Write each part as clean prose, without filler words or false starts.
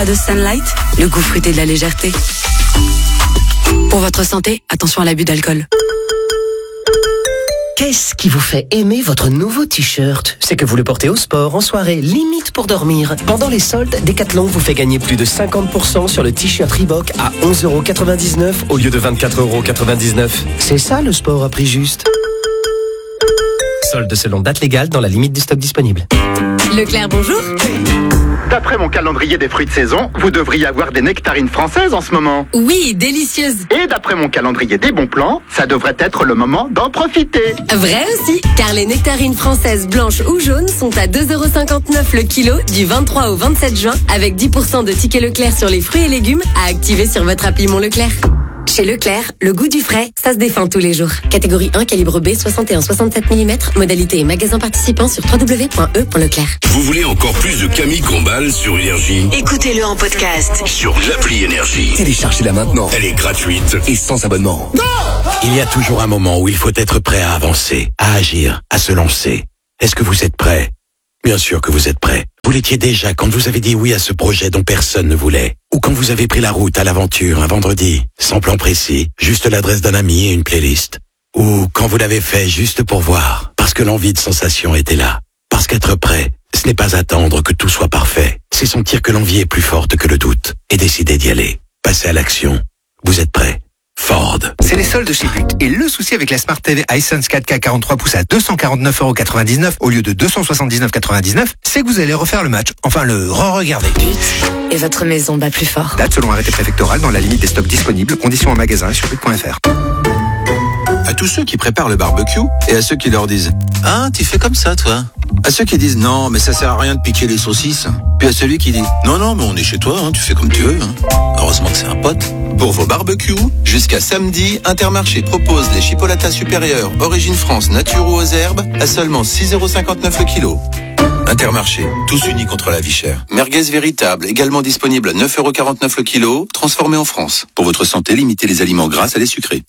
de Sunlight, le goût fruité de la légèreté. Pour votre santé, attention à l'abus d'alcool. Qu'est-ce qui vous fait aimer votre nouveau t-shirt? C'est que vous le portez au sport, en soirée, limite pour dormir. Pendant les soldes, Decathlon vous fait gagner plus de 50% sur le t-shirt Reebok à 11,99€ au lieu de 24,99€. C'est ça le sport à prix juste. Soldes selon date légale dans la limite du stock disponible. Leclerc, bonjour. D'après mon calendrier des fruits de saison, vous devriez avoir des nectarines françaises en ce moment. Oui, délicieuses. Et d'après mon calendrier des bons plans, ça devrait être le moment d'en profiter. Vrai aussi, car les nectarines françaises blanches ou jaunes sont à 2,59€ le kilo du 23 au 27 juin avec 10% de tickets Leclerc sur les fruits et légumes à activer sur votre appli Mon Leclerc. Chez Leclerc, le goût du frais, ça se défend tous les jours. Catégorie 1, calibre B, 61-67 mm. Modalité et magasin participant sur www.e.leclerc. Vous voulez encore plus de Camille Combal sur Énergie? Écoutez-le en podcast. Sur l'appli Énergie. Téléchargez-la maintenant. Elle est gratuite Et sans abonnement. Il y a toujours un moment où il faut être prêt à avancer, à agir, à se lancer. Est-ce que vous êtes prêt? Bien sûr que vous êtes prêt. Vous l'étiez déjà quand vous avez dit oui à ce projet dont personne ne voulait. Ou quand vous avez pris la route à l'aventure un vendredi, sans plan précis, juste l'adresse d'un ami et une playlist. Ou quand vous l'avez fait juste pour voir, parce que l'envie de sensation était là. Parce qu'être prêt, ce n'est pas attendre que tout soit parfait. C'est sentir que l'envie est plus forte que le doute et décider d'y aller. Passer à l'action. Vous êtes prêt? Ford. C'est les soldes chez But. Et le souci avec la Smart TV Hisense 4K 43 pouces à 249,99€ au lieu de 279,99€, c'est que vous allez refaire le match. Enfin, le re-regarder. Et votre maison bat plus fort. Date selon arrêté préfectoral dans la limite des stocks disponibles. Conditions en magasin sur but.fr. À tous ceux qui préparent le barbecue et à ceux qui leur disent « Ah, tu fais comme ça, toi ?» À ceux qui disent « Non, mais ça sert à rien de piquer les saucisses ». Puis à celui qui dit « Non, non, mais on est chez toi, hein, tu fais comme tu veux. Hein. » Heureusement que c'est un pote. Pour vos barbecues, jusqu'à samedi, Intermarché propose les chipolatas supérieurs Origine France nature ou aux herbes à seulement 6,59€ le kilo. Intermarché, tous unis contre la vie chère. Merguez véritable, également disponible à 9,49€ le kilo, transformé en France. Pour votre santé, limitez les aliments gras à les sucrés.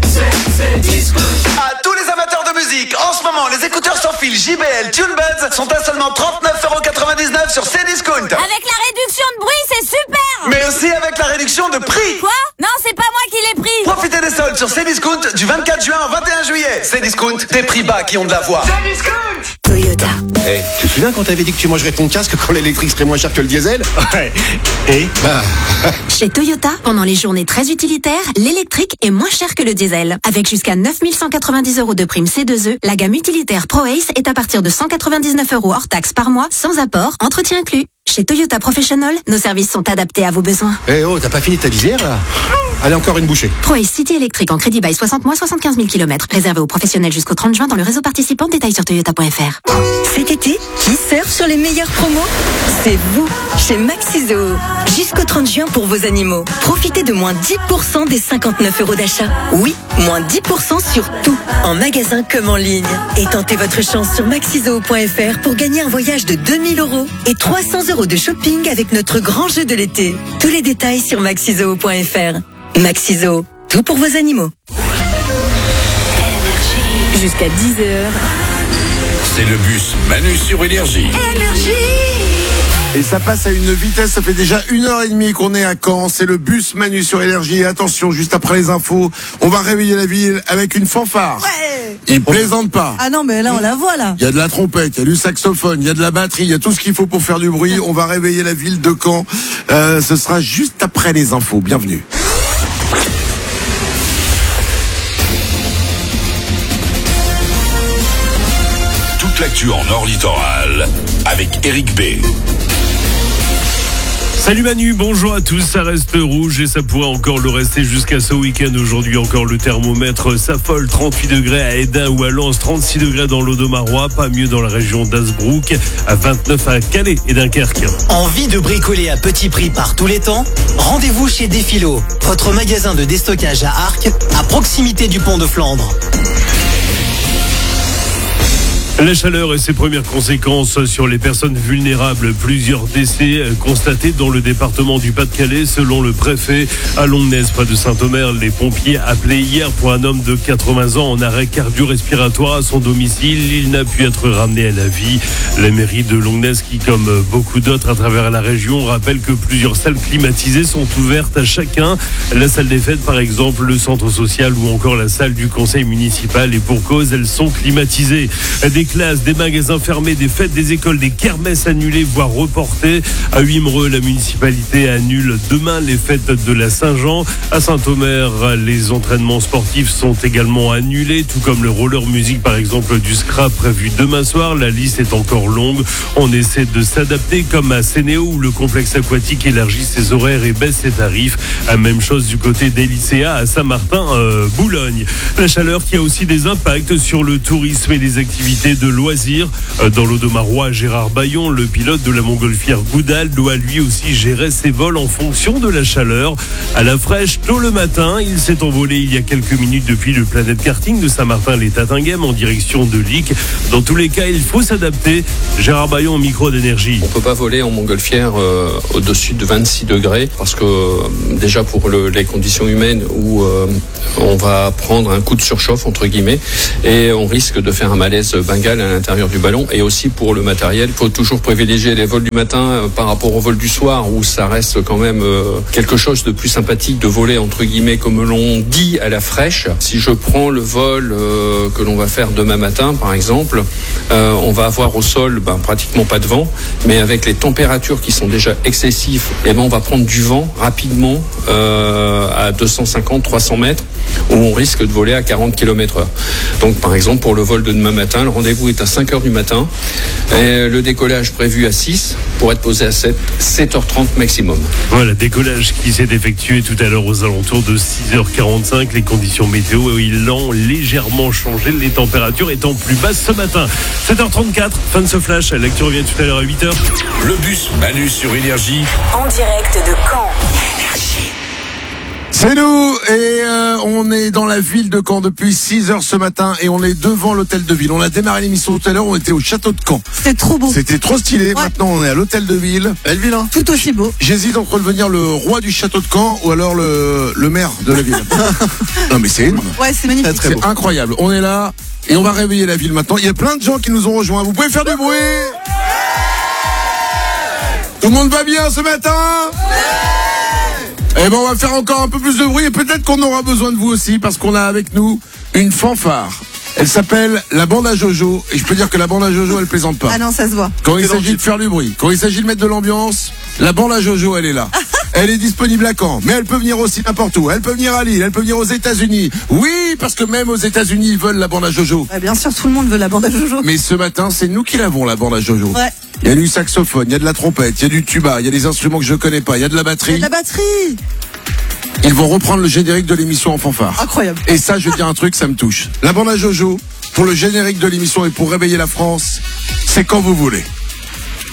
À tous les amateurs de musique, en ce moment, les écouteurs sans fil JBL TuneBuds sont à seulement 39,99€ sur Cdiscount. Avec la réduction de bruit, c'est super. Mais aussi avec la réduction de prix. Quoi? Non, c'est pas moi qui l'ai pris. Profitez des soldes sur Cdiscount du 24 juin au 21 juillet. Cdiscount, des prix bas qui ont de la voix. Cdiscount. Toyota. Hey, tu te souviens quand t'avais dit que tu mangerais ton casque quand l'électrique serait moins cher que le diesel? Ouais. Et Chez Toyota, pendant les journées très utilitaires, l'électrique est moins cher que le diesel. Avec jusqu'à 9190€ de prime C2E, la gamme utilitaire ProAce est à partir de 199€ hors taxe par mois, sans apport, entretien inclus. Chez Toyota Professional, nos services sont adaptés à vos besoins. Eh oh, t'as pas fini ta visière là? Allez, encore une bouchée. ProAce City électrique en crédit bail 60 mois, 75 000 km. Réservé aux professionnels jusqu'au 30 juin dans le réseau participant. Détails sur toyota.fr. Cet été, qui surfe sur les meilleures promos? C'est vous, chez Maxizo. Jusqu'au 30 juin pour vos animaux. Profitez de moins 10% des 59€ d'achat. Oui, moins 10% sur tout, en magasin comme en ligne. Et tentez votre chance sur maxizo.fr pour gagner un voyage de 2000€ et 300€ de shopping avec notre grand jeu de l'été. Tous les détails sur maxizo.fr. Maxizo, tout pour vos animaux. Jusqu'à 10h. C'est le bus Manu sur Énergie. Et ça passe à une vitesse, ça fait déjà 1h30 qu'on est à Caen. C'est le bus Manu sur Énergie. Et attention, juste après les infos, on va réveiller la ville avec une fanfare. Ouais. Il plaisante pas. Ah non, mais là, on la voit, là. Il y a de la trompette, il y a du saxophone, il y a de la batterie, il y a tout ce qu'il faut pour faire du bruit. On va réveiller la ville de Caen. Ce sera juste après les infos. Bienvenue. Toute l'actu en Nord Littoral avec Eric B. Salut Manu, bonjour à tous, ça reste rouge et ça pourrait encore le rester jusqu'à ce week-end. Aujourd'hui encore le thermomètre s'affole, 38 degrés à Hesdin ou à Lens, 36 degrés dans l'Audomarois, pas mieux dans la région d'Hazebrouck, à 29 à Calais et Dunkerque. Envie de bricoler à petit prix par tous les temps? Rendez-vous chez Défilo, votre magasin de déstockage à Arques, à proximité du pont de Flandre. La chaleur et ses premières conséquences sur les personnes vulnérables. Plusieurs décès constatés dans le département du Pas-de-Calais selon le préfet. À Longnes, près de Saint-Omer, les pompiers appelaient hier pour un homme de 80 ans en arrêt cardio-respiratoire à son domicile. Il n'a pu être ramené à la vie. La mairie de Longnes, qui comme beaucoup d'autres à travers la région, rappelle que plusieurs salles climatisées sont ouvertes à chacun. La salle des fêtes par exemple, le centre social ou encore la salle du conseil municipal. Et pour cause, elles sont climatisées. Des classes, des magasins fermés, des fêtes, des écoles, des kermesses annulées, voire reportées. À Wimereux, la municipalité annule demain les fêtes de la Saint-Jean. À Saint-Omer, les entraînements sportifs sont également annulés, tout comme le roller music par exemple du Scrap prévu demain soir. La liste est encore longue. On essaie de s'adapter comme à Sénéo où le complexe aquatique élargit ses horaires et baisse ses tarifs. La même chose du côté des lycéas à Saint-Martin-Boulogne. La chaleur qui a aussi des impacts sur le tourisme et les activités de loisirs. Dans l'Audomarois, Gérard Bayon, le pilote de la montgolfière Goudal, doit lui aussi gérer ses vols en fonction de la chaleur. À la fraîche, tôt le matin, il s'est envolé il y a quelques minutes depuis le Planète Karting de Saint-Martin-les-Tatinguem en direction de Lic. Dans tous les cas, il faut s'adapter. Gérard Bayon au micro d'énergie. On peut pas voler en montgolfière au-dessus de 26 degrés parce que déjà pour les conditions humaines où on va prendre un coup de surchauffe entre guillemets et on risque de faire un malaise bengale à l'intérieur du ballon. Et aussi pour le matériel, il faut toujours privilégier les vols du matin par rapport au vol du soir où ça reste quand même quelque chose de plus sympathique de voler entre guillemets comme l'on dit à la fraîche. Si je prends le vol que l'on va faire demain matin par exemple, on va avoir au sol pratiquement pas de vent, mais avec les températures qui sont déjà excessives, on va prendre du vent rapidement à 250-300 mètres où on risque de voler à 40 km/h. Donc par exemple pour le vol de demain matin, le rendez-vous est à 5h du matin et le décollage prévu à 6 pour être posé à 7h30 maximum. Voilà, décollage qui s'est effectué tout à l'heure aux alentours de 6h45. Les conditions météo, ils ont légèrement changé, les températures étant plus basses ce matin. 7h34, fin de ce flash. L'actu revient tout à l'heure à 8h. Le bus Manu sur Énergie. En direct de Caen. C'est nous et on est dans la ville de Caen depuis 6h ce matin et on est devant l'hôtel de ville. On a démarré l'émission tout à l'heure, on était au château de Caen. C'était trop beau. C'était trop stylé. Ouais. Maintenant on est à l'hôtel de ville. Belle ville, hein. Tout aussi beau. J'hésite entre devenir le roi du château de Caen ou alors le maire de la ville. Non mais c'est énorme. Ouais, c'est magnifique. C'est beau. Incroyable. On est là et on va réveiller la ville maintenant. Il y a plein de gens qui nous ont rejoints. Vous pouvez faire du bruit. Tout le monde va bien ce matin? Eh ben on va faire encore un peu plus de bruit et peut-être qu'on aura besoin de vous aussi parce qu'on a avec nous une fanfare. Elle s'appelle la bande à Jojo et je peux dire que la bande à Jojo elle plaisante pas. Ah non, ça se voit. Quand il s'agit de faire du bruit, quand il s'agit de mettre de l'ambiance, la bande à Jojo elle est là. Elle est disponible à Caen, mais elle peut venir aussi n'importe où. Elle peut venir à Lille, elle peut venir aux États-Unis. Oui, parce que même aux États-Unis ils veulent la bande à Jojo. Ouais, bien sûr, tout le monde veut la bande à Jojo. Mais ce matin c'est nous qui l'avons la bande à Jojo. Ouais. Il y a du saxophone, il y a de la trompette, il y a du tuba, il y a des instruments que je connais pas, il y a de la batterie. Il y a de la batterie. Ils vont reprendre le générique de l'émission en fanfare. Incroyable. Et ça, je veux dire un truc, ça me touche. La bande à Jojo, pour le générique de l'émission et pour réveiller la France, c'est quand vous voulez.